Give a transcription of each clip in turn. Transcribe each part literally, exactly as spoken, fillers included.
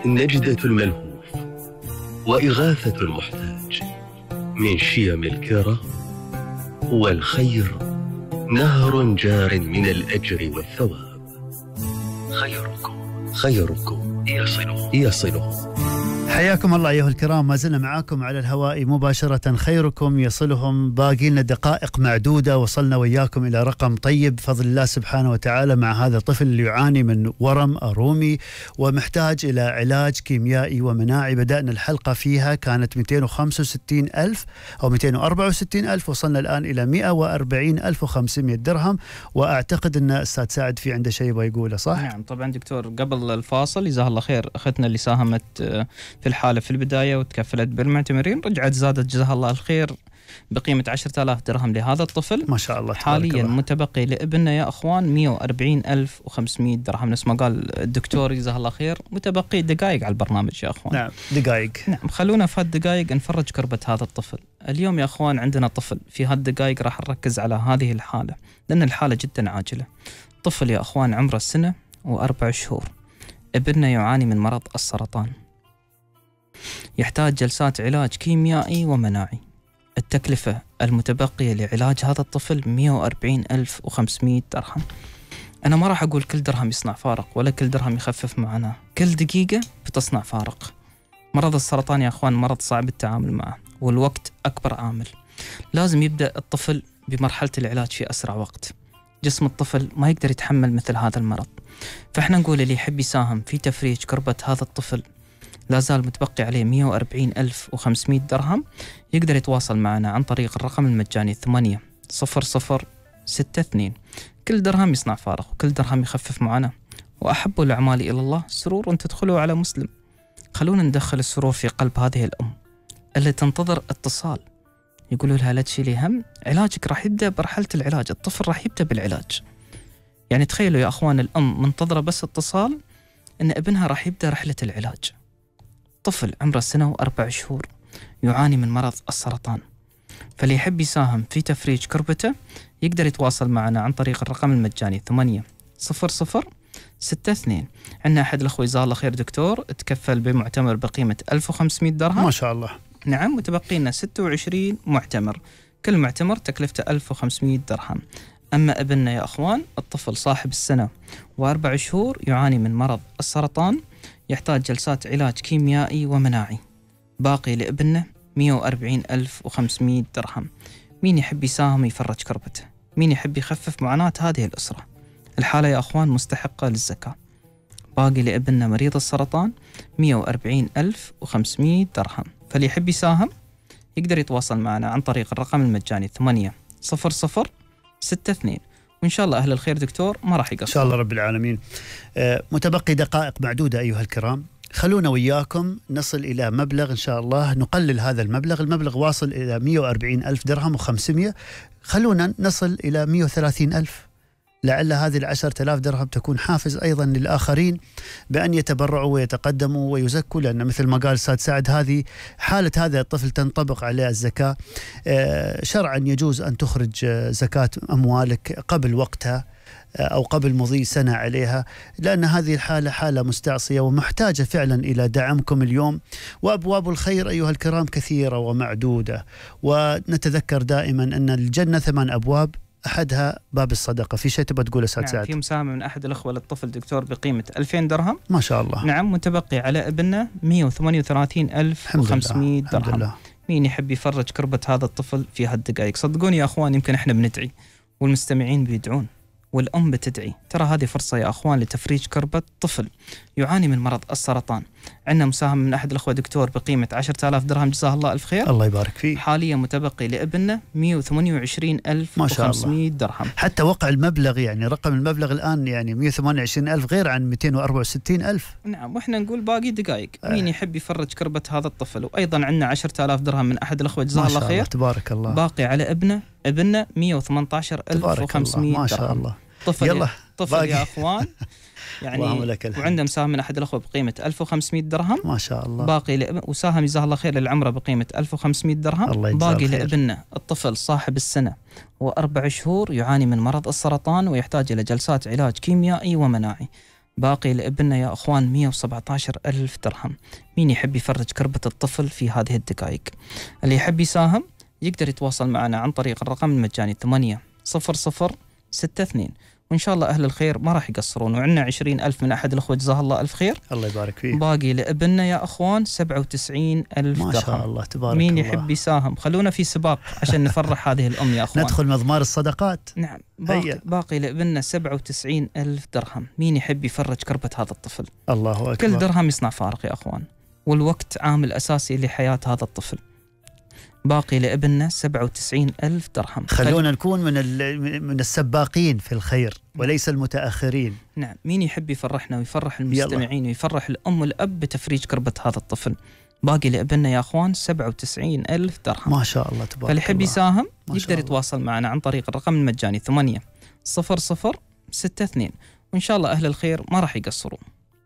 نجدة الملهوف وإغاثة المحتاج من شيم الكرام، والخير نهر جار من الأجر والثواب. خيركم خيركم يصله يصله. حياكم الله أيها الكرام، ما زلنا معاكم على الهواء مباشرة. خيركم يصلهم. باقي لنا دقائق معدودة، وصلنا وياكم إلى رقم طيب بفضل الله سبحانه وتعالى مع هذا الطفل اللي يعاني من ورم أرومي ومحتاج إلى علاج كيميائي ومناعي. بدأنا الحلقة فيها كانت مئتين وخمسة وستين ألف أو مئتين وأربعة وستين ألف، وصلنا الآن إلى مئة وأربعين ألف وخمسمئة درهم. وأعتقد أن أستاذ سعد في عنده شيء يبغى يقوله، صح؟ نعم طبعا دكتور. قبل الفاصل جزاها الله خير أختنا اللي ساهمت في الحالة في البداية وتكفلت بالمعتمرين، رجعت زادت جزاها الله الخير بقيمة عشرة آلاف درهم لهذا الطفل. ما شاء الله. حاليا متبقي لابننا يا أخوان مئة وأربعين ألف وخمسمئة درهم، نفس ما قال الدكتور جزاها الله خير. متبقي دقائق على البرنامج يا أخوان. نعم دقائق. نعم خلونا في هالدقائق نفرج كربة هذا الطفل. اليوم يا أخوان عندنا طفل، في هالدقائق راح نركز على هذه الحالة لأن الحالة جدا عاجلة. طفل يا أخوان عمره سنة وأربع شهور، ابننا يعاني من مرض السرطان، يحتاج جلسات علاج كيميائي ومناعي. التكلفة المتبقية لعلاج هذا الطفل مئة وأربعين ألف وخمسمئة درهم. أنا ما راح أقول كل درهم يصنع فارق ولا كل درهم يخفف معنا، كل دقيقة بتصنع فارق. مرض السرطان يا أخوان مرض صعب التعامل معه، والوقت أكبر عامل. لازم يبدأ الطفل بمرحلة العلاج في أسرع وقت. جسم الطفل ما يقدر يتحمل مثل هذا المرض، فإحنا نقول اللي يحب يساهم في تفريج كربة هذا الطفل لا زال متبقي عليه مئة وأربعين ألف وخمسمئة درهم، يقدر يتواصل معنا عن طريق الرقم المجاني ثمانية صفر صفر ستة اثنين. كل درهم يصنع فارق وكل درهم يخفف معنا. وأحب الأعمال إلى الله سرور تدخله على مسلم. خلونا ندخل السرور في قلب هذه الأم اللي تنتظر اتصال، يقولوا لها لا تشيلي هم، علاجك راح يبدأ برحلة العلاج، الطفل راح يبدأ بالعلاج. يعني تخيلوا يا أخوان الأم منتظرة بس اتصال إن ابنها راح يبدأ رحلة العلاج. طفل عمره سنة وأربع شهور يعاني من مرض السرطان، فاللي يحب يساهم في تفريج كربته يقدر يتواصل معنا عن طريق الرقم المجاني ثمانية صفر صفر ستة اثنين. عندنا أحد الأخوة جزاه الله خير دكتور تكفل بمعتمر بقيمة ألف وخمسمئة درهم. ما شاء الله. نعم متبقي لنا ستة وعشرين معتمر، كل معتمر تكلفته ألف وخمسمئة درهم. أما ابننا يا أخوان الطفل صاحب السنة وأربع شهور يعاني من مرض السرطان، يحتاج جلسات علاج كيميائي ومناعي. باقي لابننا مئة وأربعين ألف وخمسمئة درهم. مين يحب يساهم يفرج كربته؟ مين يحب يخفف معاناة هذه الأسرة؟ الحالة يا أخوان مستحقة للزكاة. باقي لابننا مريض السرطان مئة وأربعين ألف وخمسمئة درهم. فاللي يحب يساهم يقدر يتواصل معنا عن طريق الرقم المجاني ثمانية صفر صفر ستة اثنين. وإن شاء الله أهل الخير دكتور ما راح يقصر إن شاء الله رب العالمين. آه متبقي دقائق معدودة أيها الكرام، خلونا وياكم نصل إلى مبلغ إن شاء الله نقلل هذا المبلغ. المبلغ واصل إلى مئة وأربعين ألف درهم وخمسمئة، خلونا نصل إلى مئة وثلاثين ألف. لعل هذه العشرة آلاف درهم تكون حافز أيضا للآخرين بأن يتبرعوا ويتقدموا ويزكوا، لأن مثل ما قال أستاذ سعد هذه حالة هذا الطفل تنطبق عليه الزكاة. شرعا يجوز أن تخرج زكاة أموالك قبل وقتها أو قبل مضي سنة عليها، لأن هذه الحالة حالة مستعصية ومحتاجة فعلا إلى دعمكم اليوم. وأبواب الخير أيها الكرام كثيرة ومعدودة، ونتذكر دائما أن الجنة ثمان أبواب، أحدها باب الصدقة. في شيء تبغى تقول أستاذ نعم سعد؟ في مساهمة من أحد الأخوة للطفل دكتور بقيمة ألفين درهم. ما شاء الله. نعم متبقي على ابننا مئة وثمانية وثلاثين ألف وخمسمئة درهم. مين يحب يفرج كربة هذا الطفل في هالدقائق؟ صدقوني يا أخوان يمكن إحنا بندعي والمستمعين بيدعون والأم بتدعي، ترى هذه فرصة يا أخوان لتفريج كربة طفل يعاني من مرض السرطان. عندنا مساهمة من أحد الأخوة دكتور بقيمة عشرة آلاف درهم جزاه الله ألف خير. الله يبارك فيه. حاليا متبقي لابننا مئة وثمانية وعشرين ألف وخمسمئة درهم. حتى وقع المبلغ يعني رقم المبلغ الآن يعني مئة وثمانية وعشرين ألف غير عن مئتين وأربعة وستين ألف. نعم وإحنا نقول باقي دقائق. آه. مين يحب يفرج كربة هذا الطفل؟ وأيضا عندنا عشرة آلاف درهم من أحد الأخوة جزاه الله خير. تبارك الله. باقي على ابنه ابننا مئة وثمانية عشر ألف وخمسمئة درهم. ما شاء الله. طفل يلا طفل باقي. يا أخوان يعني وعندنا مساهم من أحد الأخوة بقيمة ألف وخمسمئة درهم. ما شاء الله. باقي لأب... وساهم جزاه الله خير للعمرة بقيمة ألف وخمسمئة درهم. باقي لابننا الطفل صاحب السنة وأربع شهور يعاني من مرض السرطان ويحتاج إلى جلسات علاج كيميائي ومناعي. باقي لابننا يا أخوان مئة وسبعة عشر ألف درهم. مين يحب يفرج كربة الطفل في هذه الدقائق؟ اللي يحب يساهم يقدر يتواصل معنا عن طريق الرقم المجاني ثمانية صفر صفر ستة اثنين، وإن شاء الله أهل الخير ما راح يقصرون. وعندنا عشرين ألف من أحد الأخوة جزاه الله ألف خير. الله يبارك فيه. باقي لابننا يا أخوان سبعة وتسعين ألف درهم. ما شاء الله تبارك مين الله. مين يحب يساهم؟ خلونا في سباق عشان نفرح هذه الأم يا أخوان. ندخل مضمار الصدقات. نعم. باقي, باقي لابننا سبعة وتسعين ألف درهم. مين يحب يفرج كربة هذا الطفل؟ الله أكبر. كل درهم يصنع فارق يا أخوان، والوقت عامل أساسي لحياة هذا الطفل. باقي لابننا سبعة وتسعين ألف درهم. خلونا نكون من من السباقين في الخير وليس المتأخرين. نعم. مين يحب يفرحنا ويفرح المستمعين ويفرح الأم والأب بتفريج كربة هذا الطفل؟ باقي لابننا يا أخوان سبعة وتسعين ألف درهم. ما شاء الله تبارك الله. فاللي يحب يساهم يقدر يتواصل معنا عن طريق الرقم المجاني ثمانية صفر صفر ستة اثنين، وإن شاء الله أهل الخير ما راح يقصرون.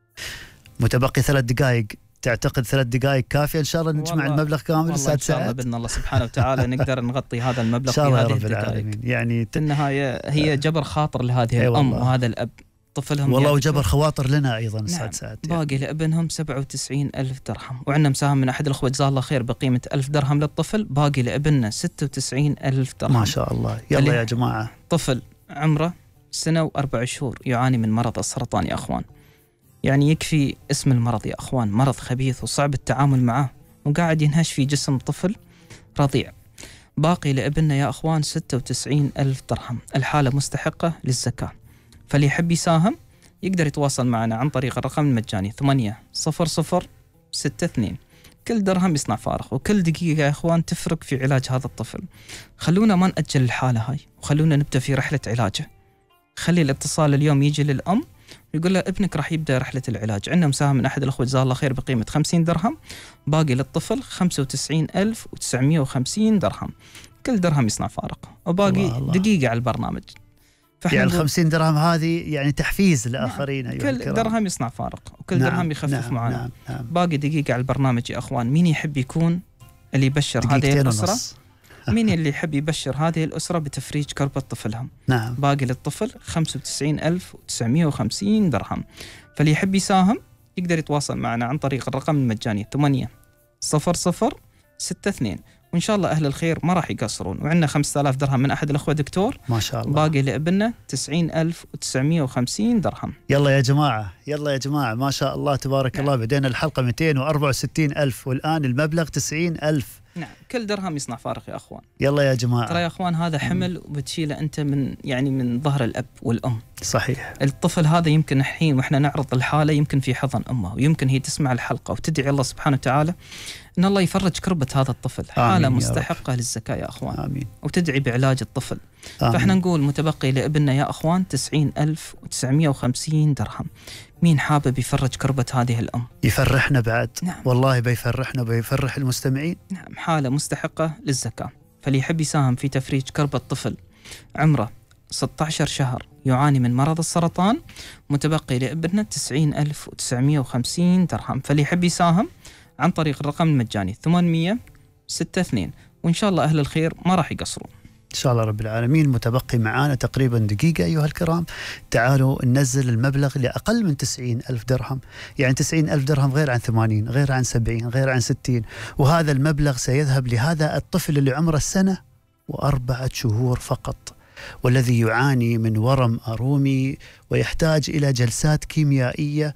متبقي ثلاث دقائق، تعتقد ثلاث دقائق كافية إن شاء الله نجمع المبلغ كامل؟ والله إن شاء الله بإذن الله سبحانه وتعالى نقدر نغطي هذا المبلغ في هذه الدقائق. يعني في النهاية هي جبر خاطر لهذه الأم وهذا الأب طفلهم والله، وجبر خواطر لنا أيضا أستاذ نعم. سعد. باقي لابنهم سبعة وتسعين ألف درهم، وعندنا مساهم من أحد الأخوة جزاه الله خير بقيمة ألف درهم للطفل. باقي لابننا ستة وتسعين ألف درهم. ما شاء الله. يلا يا جماعة. طفل عمره سنة وأربع شهور يعاني من مرض السرطان يا أخوان. يعني يكفي اسم المرض يا أخوان، مرض خبيث وصعب التعامل معه وقاعد ينهش في جسم طفل رضيع. باقي لابننا يا أخوان ستة وتسعين ألف درهم. الحالة مستحقة للزكاة، فاللي يحب يساهم يقدر يتواصل معنا عن طريق الرقم المجاني ثمانية صفر صفر ستة اثنين. كل درهم يصنع فارق، وكل دقيقة يا أخوان تفرق في علاج هذا الطفل. خلونا ما نأجل الحالة هاي، وخلونا نبدأ في رحلة علاجه. خلي الاتصال اليوم يجي للأم ويقول له ابنك راح يبدأ رحلة العلاج. عندنا مساهم من أحد الأخوة جزاه الله خير بقيمة خمسين درهم. باقي للطفل خمسة وتسعين ألف وتسعمئة وخمسين درهم. كل درهم يصنع فارق، وباقي الله الله. دقيقة على البرنامج. يعني الخمسين درهم هذه يعني تحفيز للآخرين. نعم. أيها كل الكرام. درهم يصنع فارق، وكل نعم. درهم يخفف نعم. معنا. نعم. نعم. باقي دقيقة على البرنامج يا أخوان. مين يحب يكون اللي يبشر هذه الأسرة؟ مين اللي يحب يبشر هذه الأسرة بتفريج كربة طفلهم؟ نعم. باقي للطفل خمسة وتسعين ألف وتسعمئة وخمسين درهم. فاللي يحب يساهم يقدر يتواصل معنا عن طريق الرقم المجاني ثمانية صفر صفر ستة اثنين، وإن شاء الله أهل الخير ما راح يقصرون. وعندنا خمسة آلاف درهم من أحد الأخوة دكتور. ما شاء الله. باقي لابننا تسعين ألف وتسعمئة وخمسين درهم. يلا يا جماعة، يلا يا جماعة، ما شاء الله تبارك نعم. الله. بدينا الحلقة مئتين وأربعة وستين ألف والآن المبلغ تسعين ألف. نعم. كل درهم يصنع فارق يا أخوان. يلا يا جماعة. ترى يا أخوان هذا حمل وبتشيله أنت من يعني من ظهر الأب والأم. صحيح. الطفل هذا يمكن الحين وإحنا نعرض الحالة يمكن في حضن أمه، ويمكن هي تسمع الحلقة وتدعي الله سبحانه وتعالى إن الله يفرج كربة هذا الطفل. حالة مستحقة للزكاة يا أخوان. آمين. وتدعي بعلاج الطفل. آمين. فإحنا نقول متبقي لابننا يا أخوان تسعين ألف وتسعمئة وخمسين درهم. مين حابب يفرج كربة هذه الأم؟ يفرحنا بعد. نعم. والله بيفرحنا وبيفرح المستمعين. نعم. حالة مستحقة للزكاة، فاللي يحب يساهم في تفريج كربة طفل عمره ستة عشر شهر يعاني من مرض السرطان، متبقي لابننا تسعين ألف وتسعمئة وخمسين درهم. فاللي يحب يساهم عن طريق الرقم المجاني ثمانية ستة اثنين، وإن شاء الله أهل الخير ما راح يقصرون إن شاء الله رب العالمين. متبقي معانا تقريبا دقيقة أيها الكرام. تعالوا ننزل المبلغ لأقل من تسعين ألف درهم. يعني تسعين ألف درهم غير عن ثمانين، غير عن سبعين، غير عن ستين، وهذا المبلغ سيذهب لهذا الطفل اللي عمره سنة وأربعة شهور فقط، والذي يعاني من ورم أرومي ويحتاج إلى جلسات كيميائية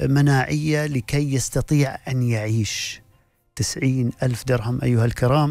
مناعية لكي يستطيع أن يعيش. تسعين ألف درهم أيها الكرام.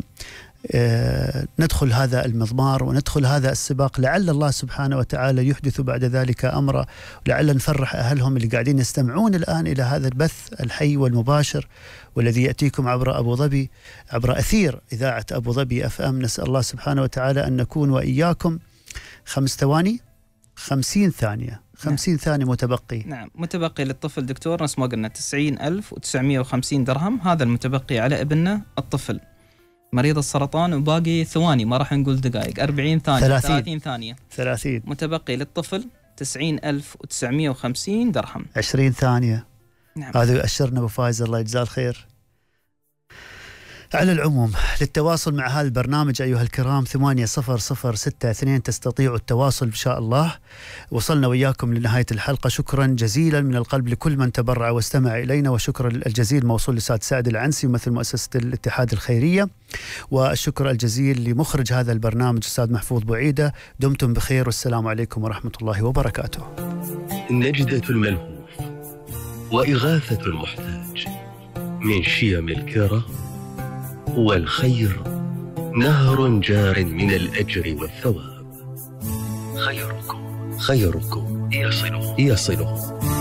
آه ندخل هذا المضمار وندخل هذا السباق، لعل الله سبحانه وتعالى يحدث بعد ذلك أمره، لعل نفرح أهلهم اللي قاعدين يستمعون الآن إلى هذا البث الحي والمباشر والذي يأتيكم عبر أبو ظبي، عبر أثير إذاعة أبو ظبي أف أم. نسأل الله سبحانه وتعالى أن نكون وإياكم. خمس ثواني، خمسين ثانية، خمسين نعم. ثانية متبقي. نعم. متبقي للطفل دكتور نفس ما قلنا تسعين ألف وتسعمئة وخمسين درهم. هذا المتبقي على ابننا الطفل مريض السرطان، وباقي ثواني ما راح نقول دقائق، أربعين ثانية، ثلاثين, ثلاثين ثانية، ثلاثين. متبقي للطفل تسعين ألف وتسعمئة وخمسين درهم. عشرين ثانية. نعم. هذا يؤشرنا أبو فايز الله يجزاه الخير. على العموم للتواصل مع هذا البرنامج أيها الكرام ثمانية صفر صفر ستة اثنين تستطيعوا التواصل إن شاء الله. وصلنا وياكم لنهاية الحلقة، شكرا جزيلا من القلب لكل من تبرع واستمع إلينا، وشكرا الجزيل موصول للأستاذ سعد العنسي ممثل مؤسسة الاتحاد الخيرية، والشكر الجزيل لمخرج هذا البرنامج الأستاذ محفوظ بوعيدة. دمتم بخير والسلام عليكم ورحمة الله وبركاته. نجدة الملهوف وإغاثة المحتاج من شيم الكرة والخير نهر جار من الأجر والثواب. خيركم خيركم يصله يصله